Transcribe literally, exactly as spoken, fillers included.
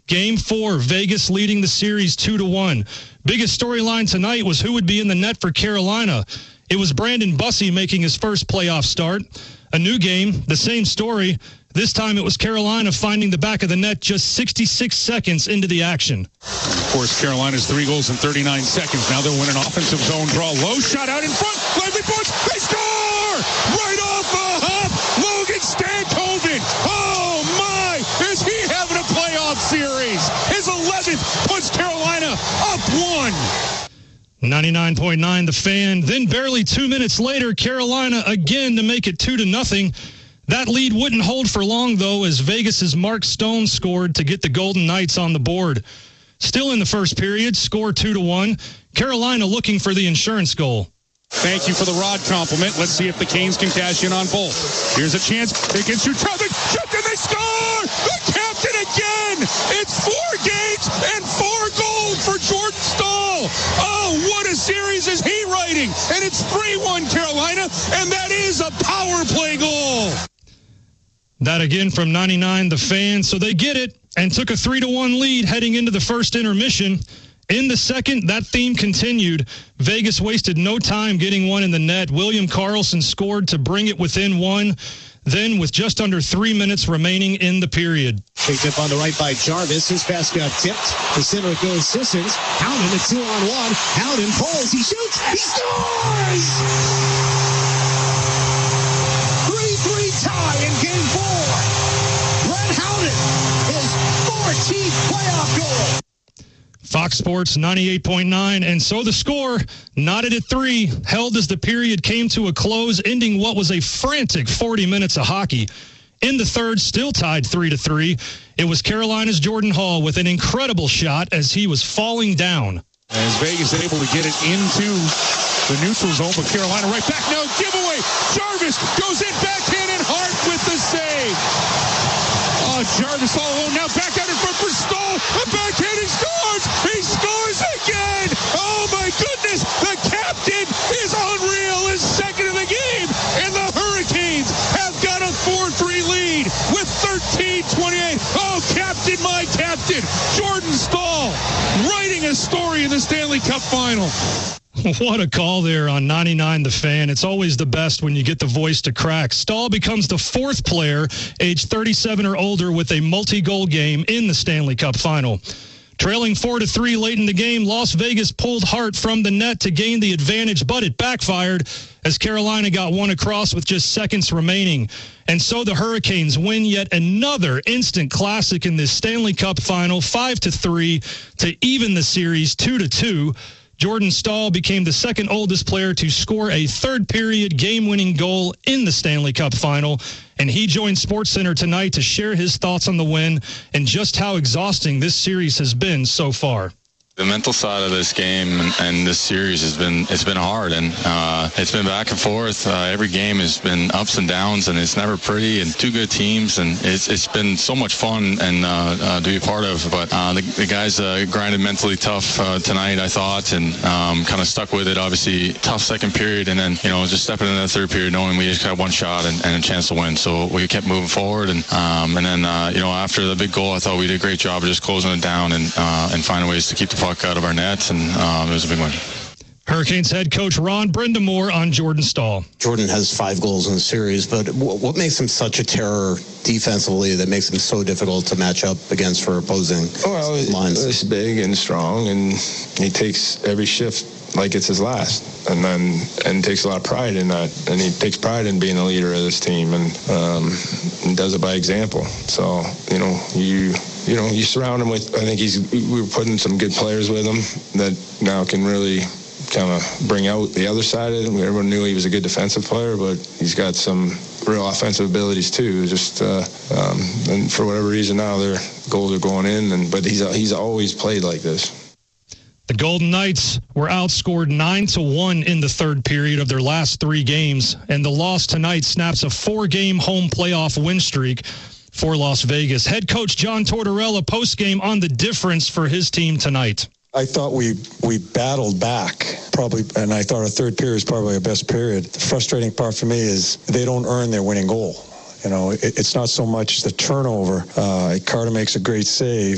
Game four, Vegas leading the series two to one. Biggest storyline tonight was who would be in the net for Carolina. It was Brandon Bussi making his first playoff start. A new game, the same story. This time it was Carolina finding the back of the net just sixty-six seconds into the action. Of course, Carolina's three goals in thirty-nine seconds. Now they'll win an offensive zone draw. Low shot out in front. Lively points. They score! Right off the hop. Logan Stankoven. Oh, my. Is he having a playoff series? His eleventh puts Carolina up one. ninety-nine point nine The Fan. Then barely two minutes later, Carolina again to make it two to nothing. That lead wouldn't hold for long, though, as Vegas's Mark Stone scored to get the Golden Knights on the board. Still in the first period, score two to one. Carolina looking for the insurance goal. Thank you for the rod compliment. Let's see if the Canes can cash in on both. Here's a chance. They can shoot. Traffic. Shoot, and they score! The captain again! It's four games and four goals for Jordan Staal. Oh, what a series is he writing? And it's three one Carolina, and that is a power play goal. That again from ninety-nine The Fan. So they get it and took a three to one lead heading into the first intermission. In the second, that theme continued. Vegas wasted no time getting one in the net. William Karlsson scored to bring it within one. Then, with just under three minutes remaining in the period. Picked up on the right by Jarvis. His pass got tipped. The center goes Sissons. Howden, a two on one. Howden pulls. He shoots. He scores! three three tie in game four. Brett Howden, his fourteenth playoff goal. Fox Sports ninety-eight point nine, and so the score, knotted at three, held as the period came to a close, ending what was a frantic forty minutes of hockey. In the third, still tied three to three, it was Carolina's Jordan Hall with an incredible shot as he was falling down. As Vegas able to get it into the neutral zone, but Carolina right back. No giveaway. Jarvis goes in backhand and Hart with the save. Oh, Jarvis all alone now back out in front for Staal. A backhand, he scores. He scores again. Oh my goodness, the captain is unreal. His second of the game, and the Hurricanes have got a four three lead with thirteen twenty-eight. Oh, captain, my captain, Jordan Staal, writing a story in the Stanley Cup final. What a call there on ninety-nine The Fan. It's always the best when you get the voice to crack. Staal becomes the fourth player age thirty-seven or older with a multi-goal game in the Stanley Cup final. Trailing four to three late in the game, Las Vegas pulled Hart from the net to gain the advantage, but it backfired as Carolina got one across with just seconds remaining. And so the Hurricanes win yet another instant classic in this Stanley Cup final, five to three to even the series two to two. Jordan Staal became the second oldest player to score a third-period game-winning goal in the Stanley Cup final, and he joined SportsCenter tonight to share his thoughts on the win and just how exhausting this series has been so far. The mental side of this game and, and this series has been, it's been hard, and uh, it's been back and forth. Uh, every game has been ups and downs, and it's never pretty, and two good teams, and it's it's been so much fun and uh, uh, to be a part of. But uh, the, the guys uh, grinded mentally tough uh, tonight, I thought, and um, kind of stuck with it. Obviously, tough second period, and then, you know, just stepping into that third period knowing we just got one shot and, and a chance to win. So we kept moving forward, and um, and then, uh, you know, after the big goal, I thought we did a great job of just closing it down and, uh, and finding ways to keep the puck out of our nets, and um, it was a big win. Hurricanes head coach Ron Brindamore on Jordan Staal. Jordan has five goals in the series, but what makes him such a terror defensively that makes him so difficult to match up against for opposing well, lines? He's big and strong, and he takes every shift like it's his last, and then and takes a lot of pride in that, and he takes pride in being the leader of this team, and, um, and does it by example. So, you know, you you know, you surround him with, I think he's, we were putting some good players with him that now can really kind of bring out the other side of him. Everyone knew he was a good defensive player, but he's got some real offensive abilities too. Just uh, um, and for whatever reason now their goals are going in, and but he's he's always played like this. The Golden Knights were outscored nine to one in the third period of their last three games, and the loss tonight snaps a four-game home playoff win streak for Las Vegas. Head coach John Tortorella postgame on the difference for his team tonight. I thought we we battled back, probably, and I thought our third period is probably our best period. The frustrating part for me is they don't earn their winning goal. You know, it, it's not so much the turnover. Uh, Carter makes a great save.